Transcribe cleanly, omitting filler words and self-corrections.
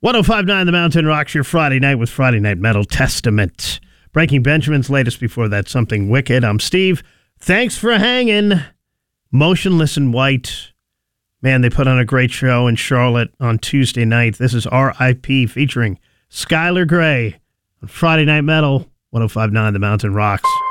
1059 The Mountain Rocks, your Friday night with Friday Night Metal Testament. Breaking Benjamin's latest before that, Something Wicked. I'm Steve. Thanks for hanging. Motionless in White. Man, they put on a great show in Charlotte on Tuesday night. This is R.I.P. featuring Skylar Grey on Friday Night Metal, 1059 The Mountain Rocks.